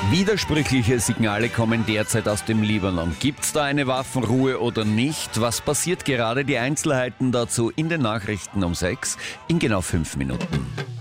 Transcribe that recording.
Widersprüchliche Signale kommen derzeit aus dem Libanon. Gibt's da eine Waffenruhe oder nicht? Was passiert gerade? Die Einzelheiten dazu in den Nachrichten um 6 in genau 5 Minuten.